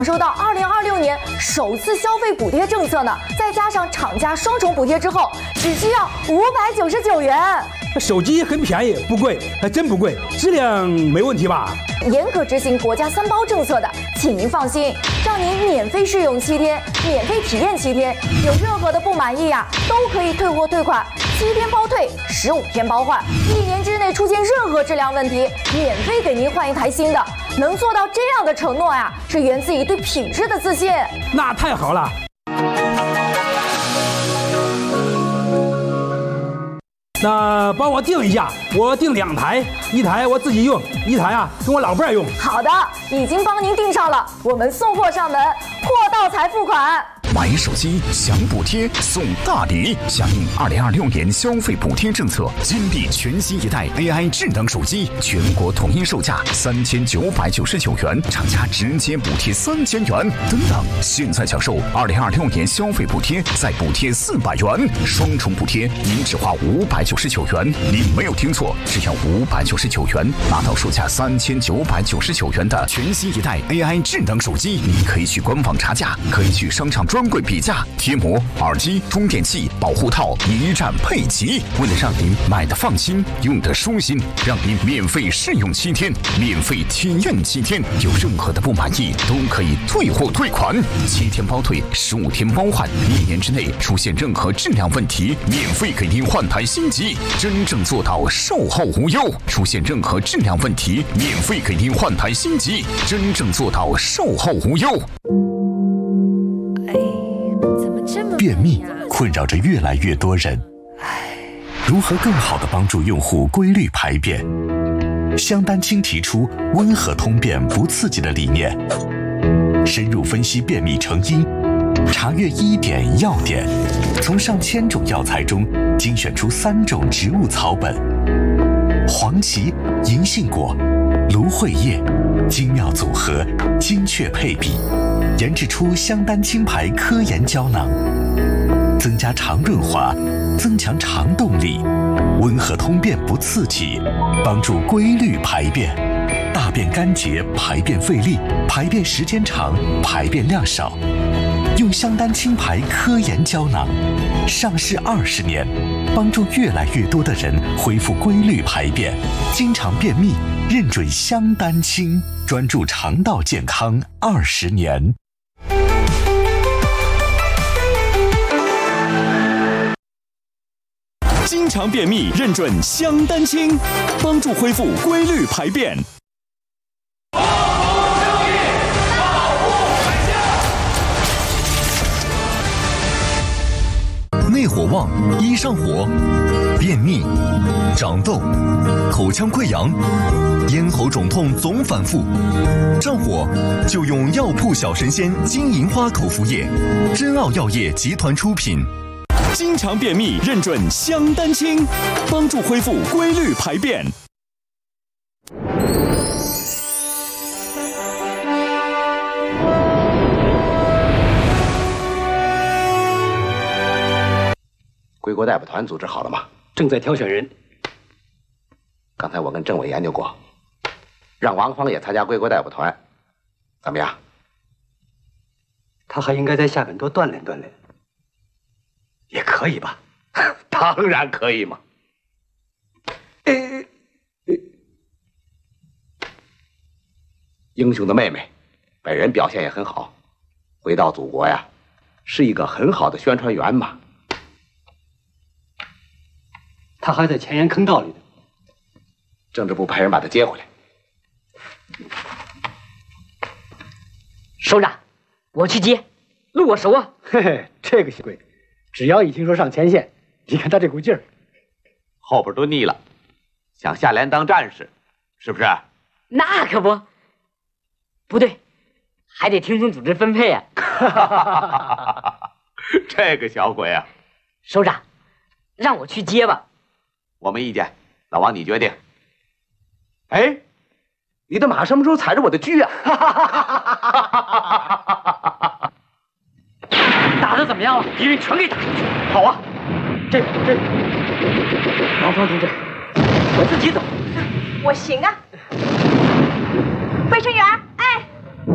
收到2026年首次消费补贴政策呢，再加上厂家双重补贴之后，只需要599元。 手机很便宜，不贵，还真不贵，质量没问题吧？ 严格执行国家3包政策的，请您放心，让您免费试用7天，免费体验7天，有任何的不满意呀，都可以退货退款，7天包退，15天包换，1年之内出现任何质量问题，免费给您换一台新的。能做到这样的承诺呀，是源自于对品质的自信。 那太好了。那帮我订一下，我订2台，1台我自己用，1台啊跟我老伴儿用。 好的，已经帮您订上了，我们送货上门，货到才付款。 买手机享补贴送大礼，响应2026年消费补贴政策，金立全新一代 AI 智能手机，全国统一售价3999元，厂家直接补贴3000元。等等，现在享受2026年消费补贴，再补贴400元，双重补贴，您只花599元。您没有听错，只要599元，拿到售价3999元的全新一代 AI 智能手机。您可以去官网查价，可以去商场专柜比价，贴膜、耳机、充电器、保护套一站配齐。为了让您买的放心，用的舒心，让您免费试用7天，免费体验7天，有任何的不满意都可以退货退款，7天包退，15天包换，1年之内出现任何质量问题，免费给您换台新机，真正做到售后无忧。出现任何质量问题，免费给您换台新机，真正做到售后无忧。便秘困扰着越来越多人，如何更好地帮助用户规律排便？香丹青提出温和通便不刺激的理念，深入分析便秘成因，查阅医典药典，从上千种药材中精选出3种植物草本：黄芪、银杏果、芦荟叶，精妙组合，精确配比，研制出香丹青牌科研胶囊，增加肠润滑，增强肠动力，温和通便不刺激，帮助规律排便，大便干结，排便费力，排便时间长，排便量少。用香丹青牌科研胶囊，上市20年，帮助越来越多的人恢复规律排便，经常便秘，认准香丹青，专注肠道健康20年。 经常便秘，认准香丹青，帮助恢复规律排便。 内火旺，易上火，便秘、长痘、口腔溃疡、咽喉肿痛总反复，上火就用药铺小神仙金银花口服液，真奥药业集团出品。 经常便秘，认准香丹青，帮助恢复规律排便。 归国代表团组织好了吗？ 正在挑选人。 刚才我跟政委研究过，让王芳也参加归国代表团，怎么样？ 他还应该在下边多锻炼锻炼。也可以吧？ 当然可以嘛。英雄的妹妹，本人表现也很好，回到祖国呀，是一个很好的宣传员嘛。 他还在前沿坑道里呢， 政治部派人把他接回来。 首长，我去接，路我熟啊。 嘿嘿，这个小鬼，只要一听说上前线，你看他这股劲儿， 后边都腻了，想下连当战士，是不是？ 那可不，不对，还得听从组织分配啊。 这个小鬼啊， 首长，让我去接吧。 我没意见，老王你决定。哎，你的马什么时候踩着我的车啊？ 打得怎么样了？敌人全给打出去。 好啊，这王芳同志，我自己走。 我行啊。卫生员。